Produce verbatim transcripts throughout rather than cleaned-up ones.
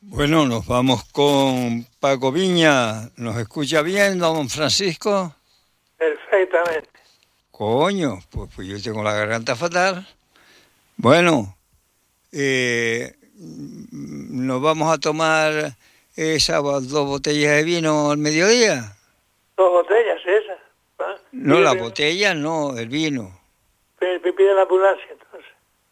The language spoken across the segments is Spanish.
Bueno, nos vamos con Paco Viña. ¿Nos escucha bien, don Francisco? Perfectamente. Coño, pues, pues yo tengo la garganta fatal. Bueno, eh, nos vamos a tomar esas dos botellas de vino al mediodía. Dos botellas esas. ¿Va? No, Pide, la primero- botella, no, el vino. pide, pide la ambulancia, entonces.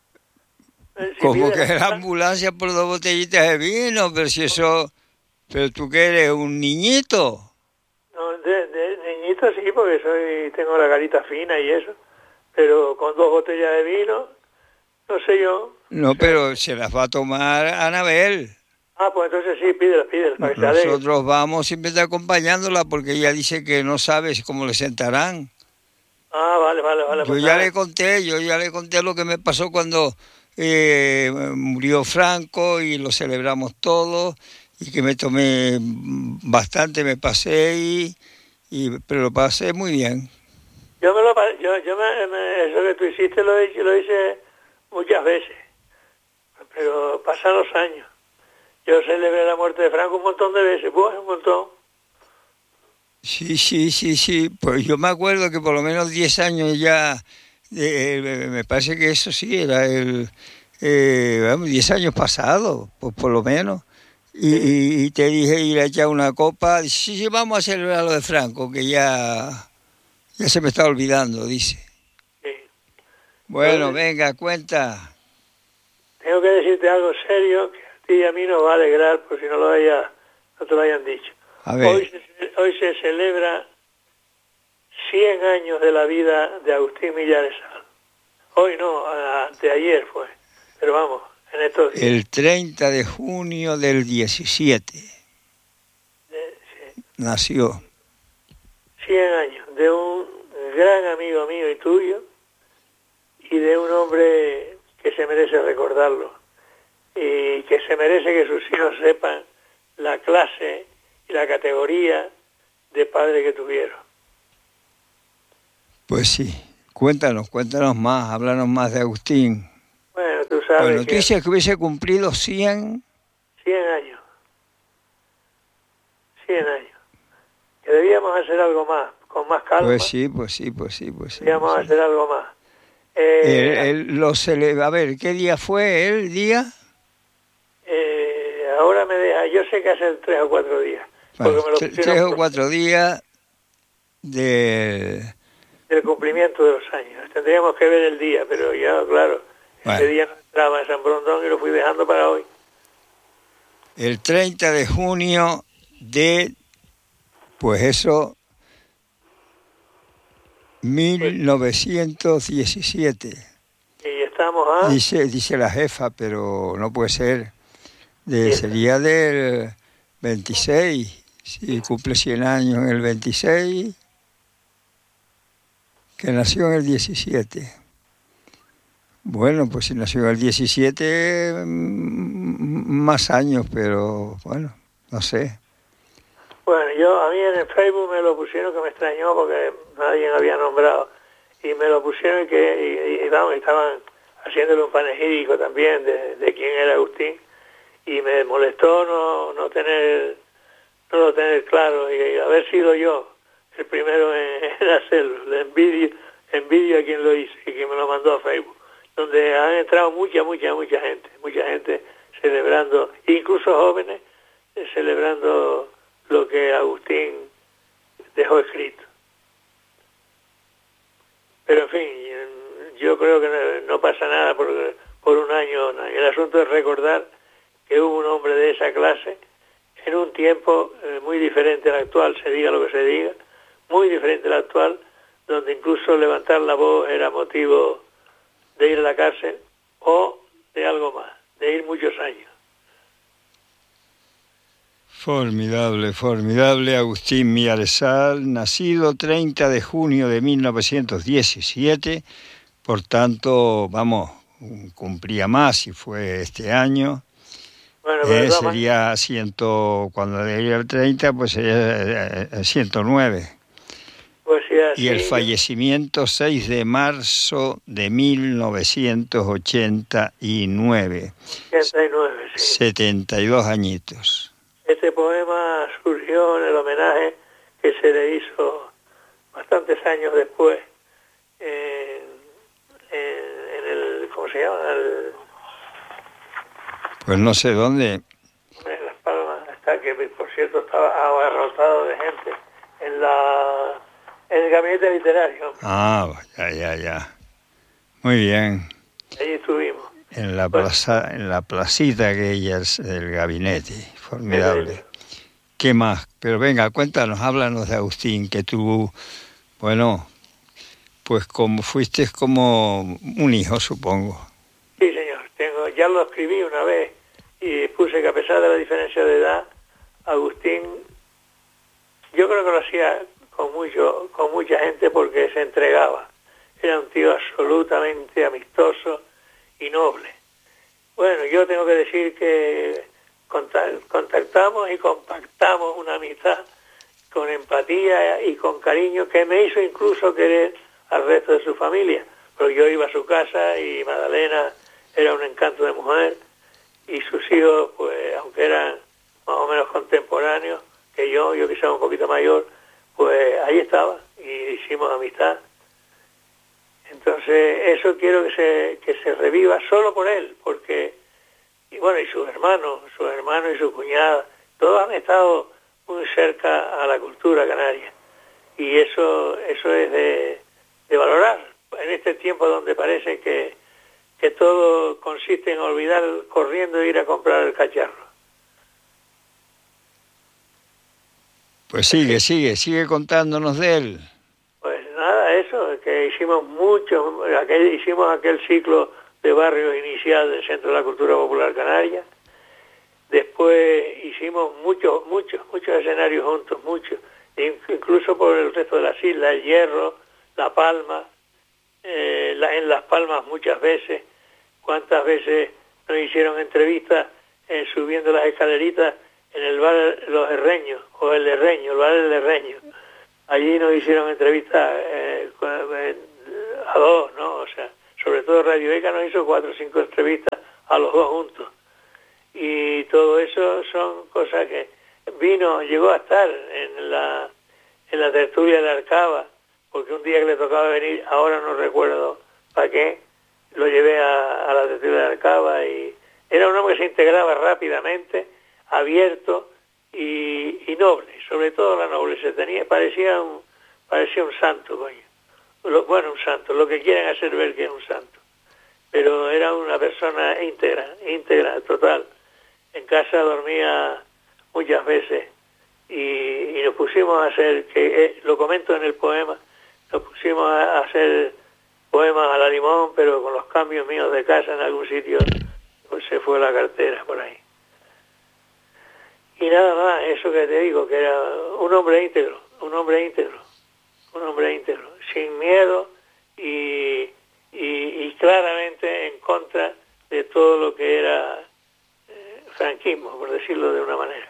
Eh, Si Como pide que la la ambulancia, ambulancia por dos botellitas de vino, pero si eso... Pero tú que eres un niñito. no, de, de niñito sí, porque soy tengo la carita fina y eso. Pero con dos botellas de vino, no sé yo. No, O sea, pero se las va a tomar Anabel. ah, pues entonces sí, pídela, pídela, para que se alegre. Nosotros vamos siempre acompañándola porque ella dice que no sabe cómo le sentarán. Ah, vale, vale, vale. Yo Pues ya nada. le conté, yo ya le conté lo que me pasó cuando eh, murió Franco y lo celebramos todos y que me tomé bastante, me pasé y, y pero lo pasé muy bien. Yo me lo pa- yo, yo me, me- eso que tú hiciste lo hice, lo hice muchas veces, pero pasan los años. Yo celebré la muerte de Franco un montón de veces, pues un montón. Sí, sí, sí, sí. Pues yo me acuerdo que por lo menos diez años ya, eh, me parece que eso sí, era el, eh, vamos, diez años pasados, pues por lo menos. Y, Sí, y- y te dije ir a echar una copa. Dice, sí, sí, vamos a celebrar lo de Franco, que ya, ya se me está olvidando, dice. sí. Bueno, Entonces, venga, cuenta. tengo que decirte algo serio que a ti y a mí nos va a alegrar por si no lo haya, no te lo hayan dicho. A Hoy ver, se, hoy se celebra cien años de la vida de Agustín Millares Sal. Hoy no, anteayer fue, pero vamos, en estos días. el treinta de junio del diecisiete Eh, sí, nació. cien años de un gran amigo mío y tuyo y de un hombre que se merece recordarlo y que se merece que sus hijos sepan la clase y la categoría de padre que tuvieron. Pues sí, cuéntanos, cuéntanos más, háblanos más de Agustín. Bueno, tú sabes Bueno, tú que dices que hubiese cumplido cien. cien años, cien años, que debíamos hacer algo más, con más calma, Pues sí, pues sí, pues sí, pues sí. debíamos Pues sí. hacer algo más. Él, Eh, él lo cele- a ver, ¿qué día fue el día? eh, ahora me deja, yo sé que hace tres o cuatro días, Bueno, porque me lo tre- pusieron tres o por cuatro días de... del cumplimiento de los años. Tendríamos que ver el día, pero ya, claro, ese Bueno, día no entraba en San Brondón y lo fui dejando para hoy. el treinta de junio de, pues eso, Pues, mil novecientos diecisiete. y estamos a Dice, dice la jefa, pero no puede ser. De, diez. sería del veintiséis, si cumple cien años en el veintiséis, que nació en el diecisiete. Bueno, pues si nació en el diecisiete, mm, más años, pero bueno, no sé. Bueno, yo a mí en el Facebook me lo pusieron, que me extrañó porque nadie me había nombrado, y me lo pusieron que, y, y vamos, estaban haciéndole un panegírico también de, de quién era Agustín, y me molestó no, no tener no lo tener claro y haber sido yo el primero en, en hacerlo. Le envidio, envidio a quien lo hizo y quien me lo mandó a Facebook, donde han entrado mucha, mucha, mucha gente, mucha gente celebrando, incluso jóvenes, eh, celebrando lo que Agustín dejó escrito. Pero en fin, yo creo que no, no pasa nada por, por un año. El asunto es recordar que hubo un hombre de esa clase en un tiempo eh, muy diferente al actual, se diga lo que se diga, muy diferente al actual, donde incluso levantar la voz era motivo de ir a la cárcel o de algo más, de ir muchos años. Formidable, formidable Agustín Millaresal, nacido treinta de junio de mil novecientos diecisiete, por tanto, vamos, cumplía más si fue este año. Bueno, pero Eh, de todas maneras, sería ciento, cuando leía el treinta, pues sería eh, ciento nueve. pues sea, y el sí, fallecimiento seis de marzo de mil novecientos ochenta y nueve. ochenta y nueve, sí. setenta y dos añitos. Este poema surgió en el homenaje que se le hizo bastantes años después en, en, en el, ¿cómo se llama? El, Pues no sé dónde. en Las Palmas, hasta que por cierto estaba abarrotado de gente en la en el gabinete literario. Ah, ya, ya, ya. Muy bien. Allí estuvimos. En la Bueno, plaza, en la placita aquella del gabinete. Formidable. ¿Qué más? Pero venga, cuéntanos, háblanos de Agustín, que tú, bueno, pues como fuiste como un hijo, supongo. sí, señor. Tengo, ya lo escribí una vez y puse que a pesar de la diferencia de edad, Agustín, yo creo que lo hacía con mucho, con mucha gente porque se entregaba. Era un tío absolutamente amistoso y noble. Bueno, yo tengo que decir que contactamos y compactamos una amistad con empatía y con cariño que me hizo incluso querer al resto de su familia. Porque yo iba a su casa y Magdalena era un encanto de mujer y sus hijos, pues aunque eran más o menos contemporáneos que yo, yo quizá un poquito mayor, pues ahí estaba y hicimos amistad. Entonces eso quiero que se, que se reviva solo por él, porque, y bueno, y sus hermanos, sus hermanos y su cuñada, todos han estado muy cerca a la cultura canaria. Y eso, eso es de, de valorar. En este tiempo donde parece que, que todo consiste en olvidar corriendo e ir a comprar el cacharro. Pues sigue, sigue, sigue contándonos de él. Pues nada, eso, que hicimos mucho, aquel, hicimos aquel ciclo de barrios inicial del Centro de la Cultura Popular Canaria. Después hicimos muchos, muchos, muchos escenarios juntos, muchos, incluso por el resto de las islas, El Hierro, La Palma, eh, la, en Las Palmas muchas veces. Cuántas veces nos hicieron entrevistas eh, subiendo las escaleritas en el bar Los Herreños, o el Herreño, el bar del Herreño. Allí nos hicieron entrevistas eh, a dos, ¿no? O sea, sobre todo Radio ECA nos hizo cuatro o cinco entrevistas a los dos juntos. Y todo eso son cosas que vino, llegó a estar en la, en la tertulia de la Arcaba, porque un día que le tocaba venir, ahora no recuerdo para qué, lo llevé a, a la tertulia de la Arcaba y era un hombre que se integraba rápidamente, abierto y, y noble, sobre todo la nobleza. Tenía, parecía un, parecía un santo, coño. Lo, bueno, un santo, lo que quieren hacer ver que es un santo. Pero era una persona íntegra, íntegra, total. En casa dormía muchas veces y, y nos pusimos a hacer, que eh, lo comento en el poema, nos pusimos a, a hacer poemas a la limón, pero con los cambios míos de casa en algún sitio, pues se fue la cartera por ahí. Y nada más, eso que te digo, que era un hombre íntegro, un hombre íntegro, un hombre íntegro, sin miedo y, y, y claramente en contra de todo lo que era eh, franquismo, por decirlo de una manera.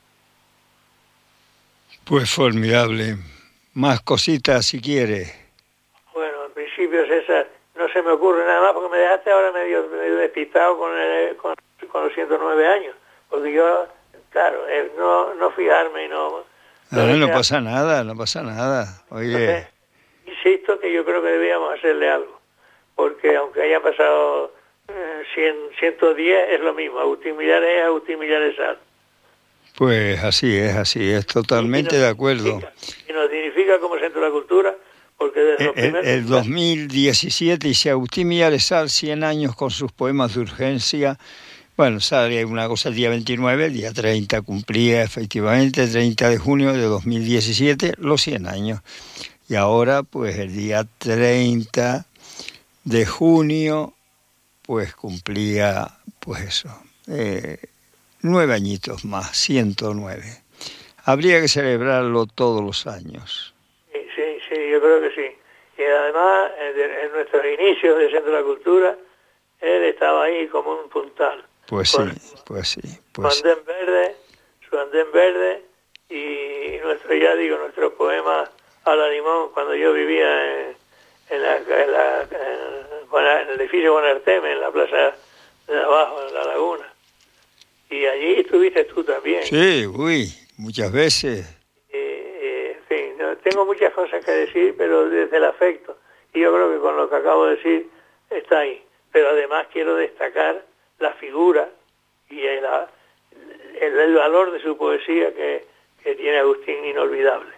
Pues formidable. Más cositas si quiere. Bueno, en principio César, no se me ocurre nada más porque me dejaste ahora medio, medio despistado con, el, con, con los ciento nueve años, porque yo, claro, eh, no, no fijarme y no... No, no, no pasa nada, no pasa nada. Oye... Entonces, insisto que yo creo que debíamos hacerle algo, porque aunque haya pasado eh, cien, ciento diez, es lo mismo. Agustín Millares es Agustín Millares Sal. Pues así es, así es, totalmente de acuerdo. Y nos dignifica como Centro de la Cultura, porque desde los el, primeros... el dos mil diecisiete dice Agustín Millares Sal, cien años con sus poemas de urgencia. Bueno, sale una cosa el día veintinueve, el día treinta cumplía efectivamente, treinta de junio de dos mil diecisiete, los cien años. Y ahora, pues el día treinta de junio, pues cumplía, pues eso, eh, nueve añitos más, ciento nueve. Habría que celebrarlo todos los años. Sí, sí, sí, yo creo que sí. Y además, en, en nuestros inicios del Centro de la Cultura, él estaba ahí como un puntal. Pues con, sí, pues sí. Pues su andén verde, su andén verde y nuestro, ya digo, nuestros poemas Ala Limón cuando yo vivía en, en, la, en, la, en, en el edificio Bonarteme, en la plaza de abajo, en la laguna. Y allí estuviste tú también. Sí, uy, muchas veces. Eh, eh, en fin, no, tengo muchas cosas que decir, pero desde el afecto. Y yo creo que con lo que acabo de decir está ahí. Pero además quiero destacar la figura y el, el, el valor de su poesía que, que tiene Agustín, inolvidable.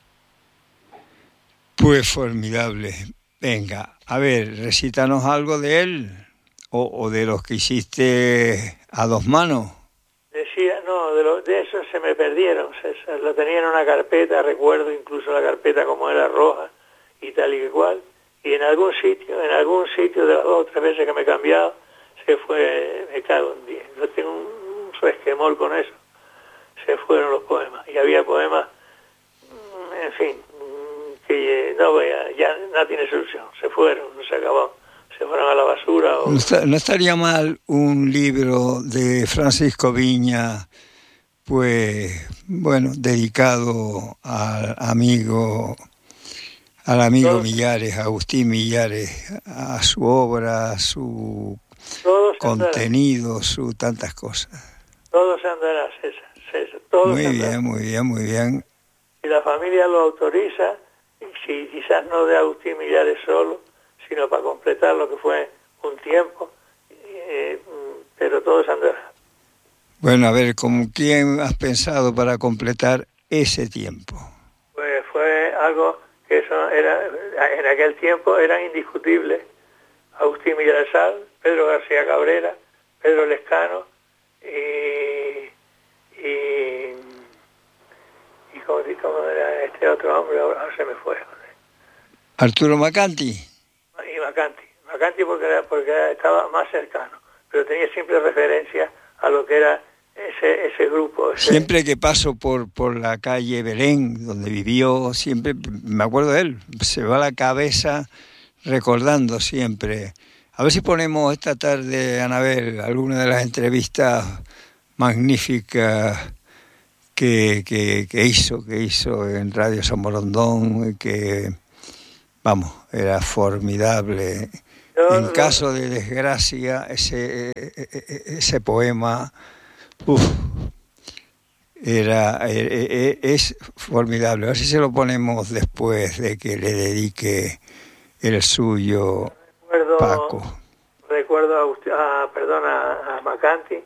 Pues formidable. Venga, a ver, recítanos algo de él o, o de los que hiciste a dos manos. Decía, no, de, lo, de eso se me perdieron, se, se, lo tenía en una carpeta, recuerdo incluso la carpeta como era roja y tal y igual, y en algún sitio, en algún sitio de las dos o tres veces que me he cambiado, se fue, me cago en diez, yo tengo un, un resquemor con eso, se fueron los poemas, y había poemas, en fin, que no voy a, ya no tiene solución, se fueron, no se acabó. Se fueron a la basura. O... ¿No, está, ¿No estaría mal un libro de Francisco Viña, pues, bueno, dedicado al amigo, al amigo Todos, Millares, Agustín Millares, a su obra, a su contenido, su tantas cosas? Todo se andará, César, César, todo muy se bien, andará. muy bien, muy bien. Si la familia lo autoriza, si quizás no de Agustín Millares solo, sino para completar lo que fue un tiempo, eh, pero todo se andará. Bueno, a ver, ¿con quién has pensado para completar ese tiempo? Pues fue algo que eso era, en aquel tiempo eran indiscutibles. Agustín Millares Sal, Pedro García Cabrera, Pedro Lescano y y, y ¿cómo, cómo era este otro hombre? Ahora se me fue. Arturo Macanti. Y Macanti, Macanti porque, era, porque estaba más cercano, pero tenía siempre referencia a lo que era ese ese grupo. Ese... Siempre que paso por por la calle Belén, donde vivió, siempre me acuerdo de él, se va la cabeza recordando siempre. A ver si ponemos esta tarde, Anabel, alguna de las entrevistas magníficas que, que, que hizo, que hizo en Radio San Morondón, que... Vamos, era formidable. Yo, en caso de desgracia, ese ese poema, uf, era es formidable. A ver si se lo ponemos después de que le dedique el suyo, recuerdo, Paco. Recuerdo a, a perdón, a, a Macanti